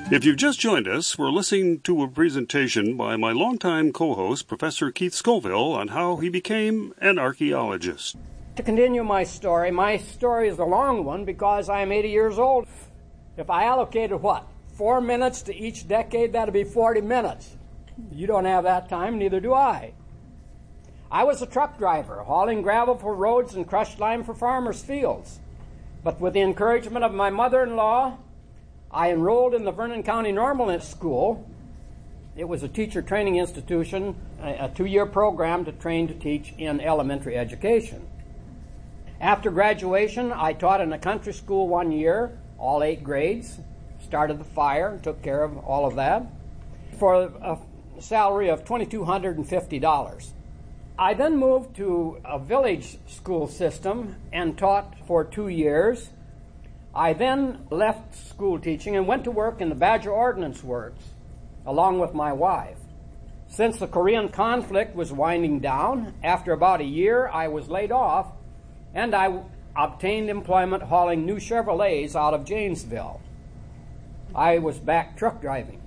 If you've just joined us, we're listening to a presentation by my longtime co-host, Professor Keith Scoville, on how he became an archaeologist. To continue my story is a long one because I'm 80 years old. If I allocated, 4 minutes to each decade, that'd be 40 minutes. You don't have that time, neither do I. I was a truck driver, hauling gravel for roads and crushed lime for farmers' fields. But with the encouragement of my mother-in-law, I enrolled in the Vernon County Normalist School. It was a teacher training institution, a 2-year program to train to teach in elementary education. After graduation, I taught in a country school 1 year, all 8 grades, started the fire and took care of all of that, for a salary of $2,250. I then moved to a village school system and taught for 2 years. I then left school teaching and went to work in the Badger Ordnance Works, along with my wife. Since the Korean conflict was winding down, after about a year, I was laid off, and I obtained employment hauling new Chevrolets out of Janesville. I was back truck driving.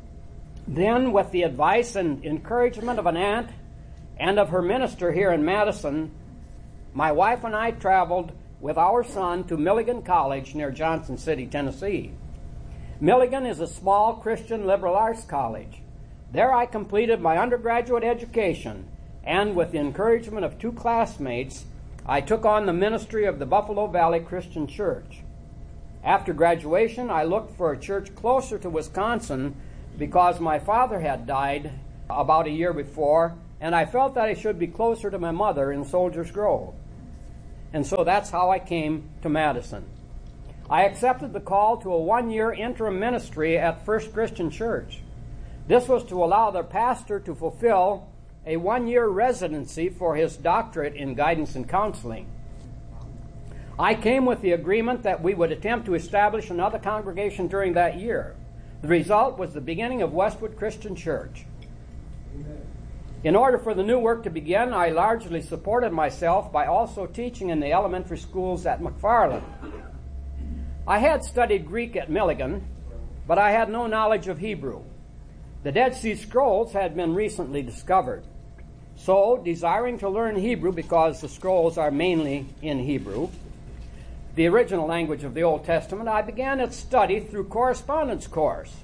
Then, with the advice and encouragement of an aunt and of her minister here in Madison, my wife and I traveled with our son to Milligan College near Johnson City, Tennessee. Milligan is a small Christian liberal arts college. There I completed my undergraduate education, and with the encouragement of 2 classmates, I took on the ministry of the Buffalo Valley Christian Church. After graduation, I looked for a church closer to Wisconsin because my father had died about a year before, and I felt that I should be closer to my mother in Soldiers Grove. And so that's how I came to Madison. I accepted the call to a 1-year interim ministry at First Christian Church. This was to allow the pastor to fulfill a 1-year residency for his doctorate in guidance and counseling. I came with the agreement that we would attempt to establish another congregation during that year. The result was the beginning of Westwood Christian Church. In order for the new work to begin, I largely supported myself by also teaching in the elementary schools at McFarland. I had studied Greek at Milligan, but I had no knowledge of Hebrew. The Dead Sea Scrolls had been recently discovered. So, desiring to learn Hebrew because the scrolls are mainly in Hebrew, the original language of the Old Testament, I began its study through correspondence course.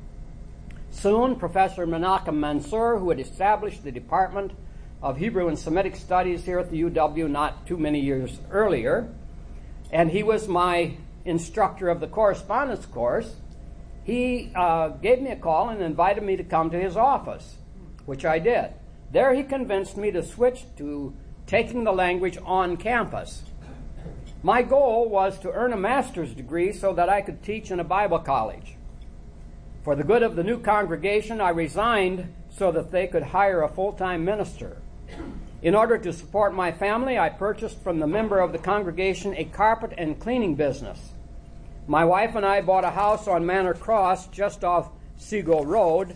Soon, Professor Menachem Mansour, who had established the Department of Hebrew and Semitic Studies here at the UW not too many years earlier, and he was my instructor of the correspondence course, he gave me a call and invited me to come to his office, which I did. There he convinced me to switch to taking the language on campus. My goal was to earn a master's degree so that I could teach in a Bible college. For the good of the new congregation, I resigned so that they could hire a full-time minister. In order to support my family, I purchased from the member of the congregation a carpet and cleaning business. My wife and I bought a house on Manor Cross just off Seagull Road,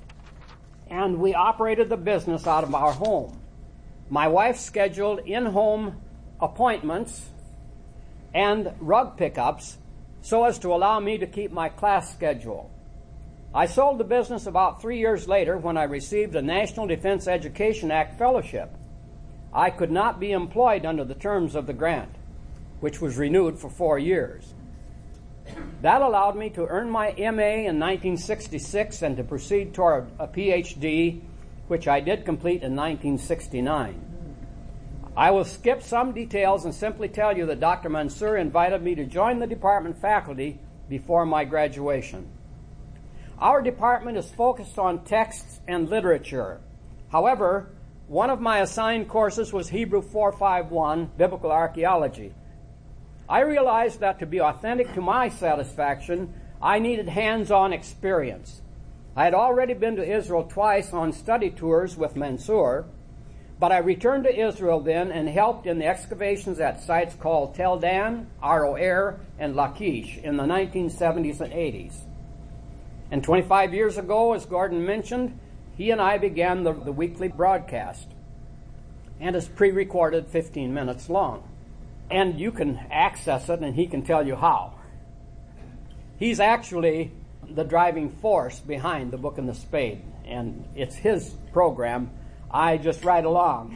and we operated the business out of our home. My wife scheduled in-home appointments and rug pickups so as to allow me to keep my class schedule. I sold the business about 3 years later when I received a National Defense Education Act fellowship. I could not be employed under the terms of the grant, which was renewed for 4 years. That allowed me to earn my MA in 1966 and to proceed toward a PhD, which I did complete in 1969. I will skip some details and simply tell you that Dr. Mansour invited me to join the department faculty before my graduation. Our department is focused on texts and literature. However, one of my assigned courses was Hebrew 451, Biblical Archaeology. I realized that to be authentic to my satisfaction, I needed hands-on experience. I had already been to Israel twice on study tours with Mansour, but I returned to Israel then and helped in the excavations at sites called Tel Dan, Aroer, and Lachish in the 1970s and 80s. And 25 years ago, as Gordon mentioned, he and I began the weekly broadcast. And it's pre-recorded 15 minutes long. And you can access it and he can tell you how. He's actually the driving force behind the Book and the Spade, and it's his program. I just ride along.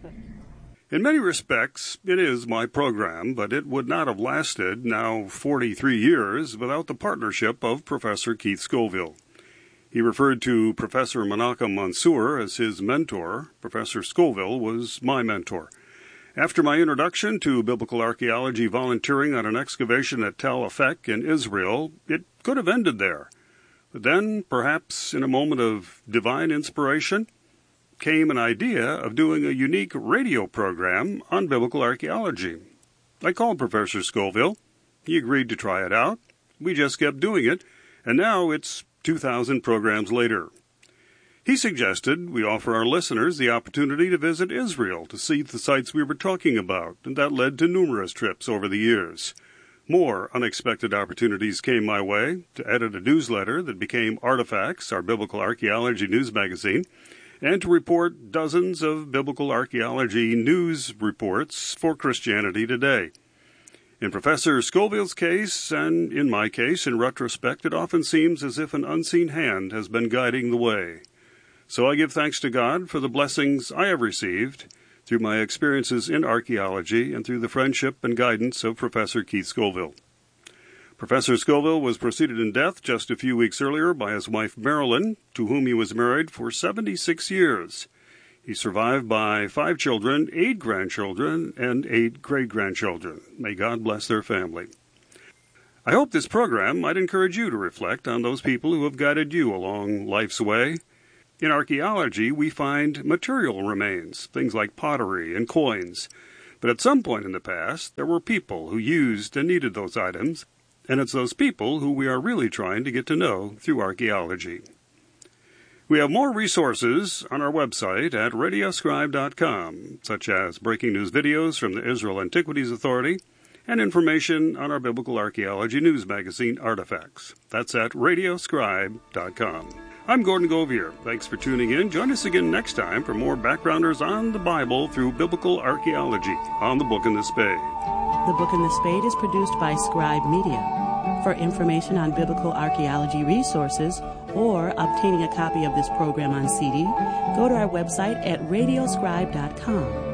In many respects, it is my program, but it would not have lasted, now 43 years, without the partnership of Professor Keith Scoville. He referred to Professor Menachem Mansour as his mentor. Professor Scoville was my mentor. After my introduction to biblical archaeology volunteering on an excavation at Tel Afek in Israel, it could have ended there. But then, perhaps in a moment of divine inspiration, came an idea of doing a unique radio program on biblical archaeology. I called Professor Scoville. He agreed to try it out. We just kept doing it, and now it's 2,000 programs later. He suggested we offer our listeners the opportunity to visit Israel to see the sites we were talking about, and that led to numerous trips over the years. More unexpected opportunities came my way to edit a newsletter that became Artifacts, our biblical archaeology news magazine, and to report dozens of biblical archaeology news reports for Christianity Today. In Professor Scoville's case, and in my case, in retrospect, it often seems as if an unseen hand has been guiding the way. So I give thanks to God for the blessings I have received through my experiences in archaeology and through the friendship and guidance of Professor Keith Scoville. Professor Scoville was preceded in death just a few weeks earlier by his wife Marilyn, to whom he was married for 76 years. He's survived by 5 children, 8 grandchildren, and 8 great-grandchildren. May God bless their family. I hope this program might encourage you to reflect on those people who have guided you along life's way. In archaeology, we find material remains, things like pottery and coins. But at some point in the past, there were people who used and needed those items, and it's those people who we are really trying to get to know through archaeology. We have more resources on our website at radioscribe.com, such as breaking news videos from the Israel Antiquities Authority and information on our biblical archaeology news magazine, Artifacts. That's at radioscribe.com. I'm Gordon Govier. Thanks for tuning in. Join us again next time for more backgrounders on the Bible through biblical archaeology on The Book and the Spade. The Book and the Spade is produced by Scribe Media. For information on biblical archaeology resources or obtaining a copy of this program on CD, go to our website at radioscribe.com.